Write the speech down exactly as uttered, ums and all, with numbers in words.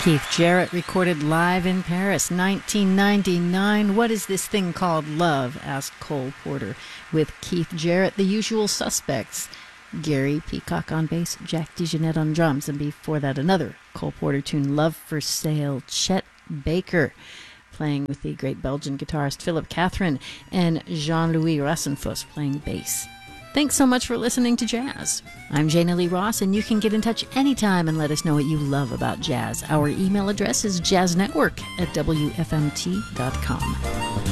Keith Jarrett recorded live in Paris, nineteen ninety-nine. What is this thing called love? Asked Cole Porter. With Keith Jarrett, the usual suspects. Gary Peacock on bass, Jack DeJohnette on drums, and before that another Cole Porter tune, Love for Sale, Chet Baker, playing with the great Belgian guitarist Philip Catherine, and Jean-Louis Rassenfuss playing bass. Thanks so much for listening to Jazz. I'm Jana Lee Ross, and you can get in touch anytime and let us know what you love about jazz. Our email address is jazznetwork at w f m t dot com.